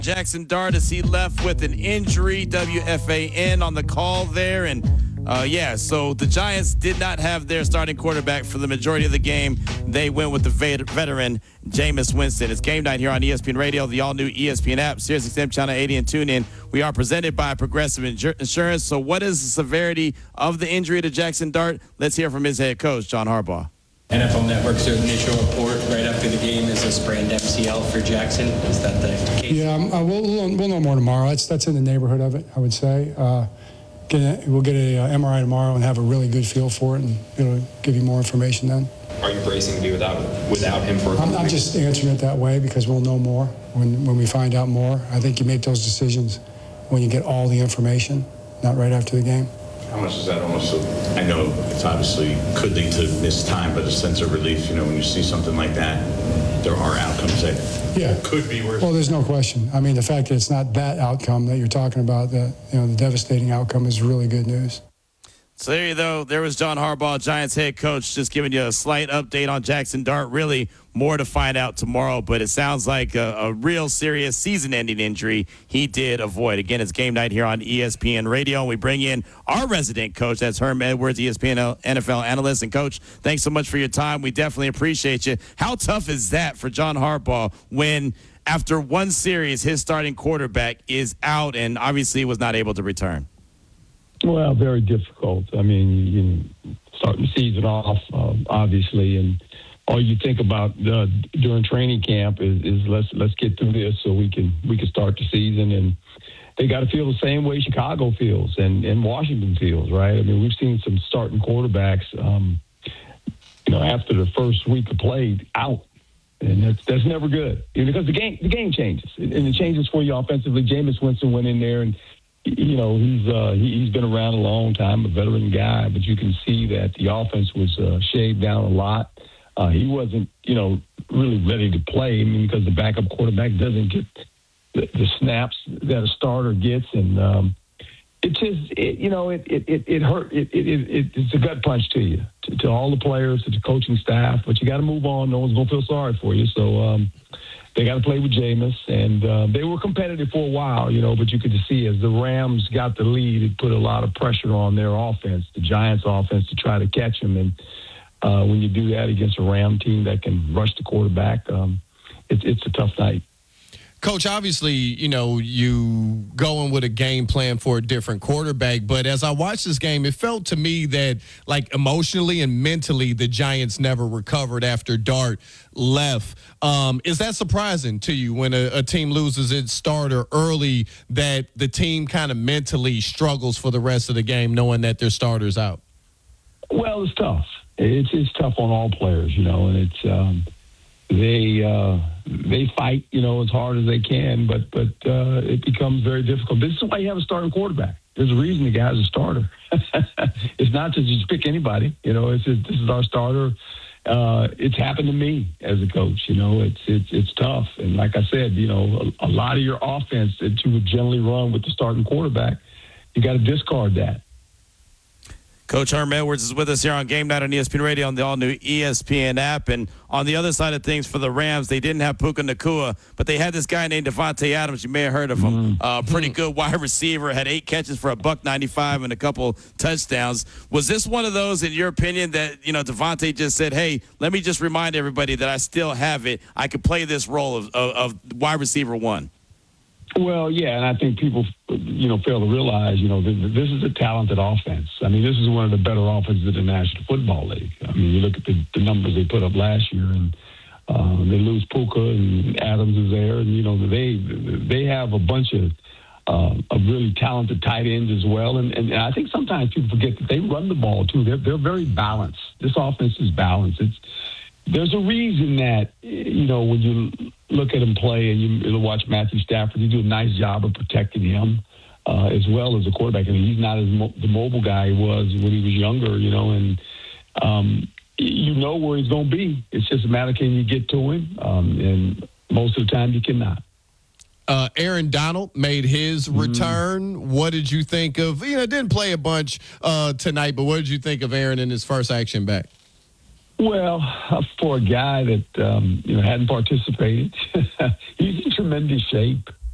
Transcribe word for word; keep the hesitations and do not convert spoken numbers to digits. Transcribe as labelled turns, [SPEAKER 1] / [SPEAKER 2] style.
[SPEAKER 1] Jackson Dart, as he left with an injury, W F A N on the call there. And uh, yeah, so the Giants did not have their starting quarterback for the majority of the game. They went with the vet- veteran, Jameis Winston. It's game night here on E S P N Radio, the all-new E S P N app, Sirius X M Channel eighty, and TuneIn. We are presented by Progressive Insurance. So what is the severity of the injury to Jackson Dart? Let's hear from his head coach, John Harbaugh.
[SPEAKER 2] N F L Network's initial report right after the game is a sprained M C L for Jackson. Is that the case?
[SPEAKER 3] Yeah, um, uh, we'll, we'll know more tomorrow. That's that's in the neighborhood of it, I would say. Uh, get a, we'll get a uh, M R I tomorrow and have a really good feel for it, and it'll give you more information then.
[SPEAKER 4] Are you bracing to be without without him for a
[SPEAKER 3] I'm, I'm just answering it that way because we'll know more when when we find out more. I think you make those decisions when you get all the information, not right after the game.
[SPEAKER 5] How much is that almost, a, I know it's obviously could lead to missed time, but a sense of relief, you know, when you see something like that, there are outcomes that
[SPEAKER 3] yeah.
[SPEAKER 5] could be worse.
[SPEAKER 3] Well, there's no question. I mean, the fact that it's not that outcome that you're talking about, the, you know, the devastating outcome is really good news.
[SPEAKER 1] So there you go. There was John Harbaugh, Giants head coach, just giving you a slight update on Jackson Dart. Really more to find out tomorrow, but it sounds like a, a real serious season-ending injury he did avoid. Again, it's game night here on E S P N Radio, and we bring in our resident coach. That's Herm Edwards, E S P N N F L analyst. And, Coach, thanks so much for your time. We definitely appreciate you. How tough is that for John Harbaugh when, after one series, his starting quarterback is out and obviously was not able to return?
[SPEAKER 6] Well, very difficult. I mean, you starting the season off, um, obviously, and all you think about uh, during training camp is, is let's let's get through this so we can we can start the season. And they got to feel the same way Chicago feels and, and Washington feels, right? I mean, we've seen some starting quarterbacks, um, you know, after the first week of play, out. And that's that's never good, you know, because the game the game changes, and it changes for you offensively. Jameis Winston went in there and. You know, he's uh, he, he's been around a long time, a veteran guy, but you can see that the offense was uh, shaved down a lot. Uh, he wasn't, you know, really ready to play, I mean, because the backup quarterback doesn't get the, the snaps that a starter gets, and um, it just, it, you know, it it it, it hurt. It, it it it's a gut punch to you, to, to all the players, to the coaching staff. But you got to move on. No one's gonna feel sorry for you. So. Um, They got to play with Jameis, and uh, they were competitive for a while, you know, but you could see as the Rams got the lead, it put a lot of pressure on their offense, the Giants' offense, to try to catch them. And uh, when you do that against a Ram team that can rush the quarterback, um, it, it's a tough night.
[SPEAKER 7] Coach, obviously, you know, you going with a game plan for a different quarterback, but as I watched this game, it felt to me that, like, emotionally and mentally, the Giants never recovered after Dart left. Um, is that surprising to you when a, a team loses its starter early, that the team kind of mentally struggles for the rest of the game knowing that their starter's out?
[SPEAKER 6] Well, it's tough. It's, it's tough on all players, you know, and it's um, – They uh, they fight, you know, as hard as they can, but but uh, it becomes very difficult. This is why you have a starting quarterback. There's a reason the guy's a starter. It's not to just pick anybody, you know. It's just, this is our starter. Uh, it's happened to me as a coach, you know. It's it's it's tough, and like I said, you know, a, a lot of your offense that you would generally run with the starting quarterback, you got to discard that.
[SPEAKER 1] Coach Herm Edwards is with us here on Game Night on E S P N Radio on the all-new E S P N app. And on the other side of things for the Rams, they didn't have Puka Nacua, but they had this guy named Davante Adams. You may have heard of him. Mm-hmm. Uh, pretty good wide receiver, had eight catches for a buck ninety-five and a couple touchdowns. Was this one of those, in your opinion, that, you know, Davante just said, hey, let me just remind everybody that I still have it. I could play this role of, of, of wide receiver one?
[SPEAKER 6] Well, yeah, and I think people, you know, fail to realize, you know, this is a talented offense. I mean, this is one of the better offenses in the National Football League. I mean, you look at the, the numbers they put up last year, and uh, they lose Puka, and Adams is there, and you know, they they have a bunch of uh, of really talented tight ends as well. And, and I think sometimes people forget that they run the ball too. They're they're very balanced. This offense is balanced. It's There's a reason that, you know, when you look at him play and you watch Matthew Stafford, you do a nice job of protecting him uh, as well as a quarterback. I mean, he's not as mo- the mobile guy he was when he was younger, you know, and um, you know where he's going to be. It's just a matter of can you get to him, um, and most of the time you cannot.
[SPEAKER 7] Uh, Aaron Donald made his return. Mm. What did you think of, you know, didn't play a bunch uh, tonight, but what did you think of Aaron in his first action back?
[SPEAKER 6] Well, for a guy that um, you know hadn't participated, he's in tremendous shape.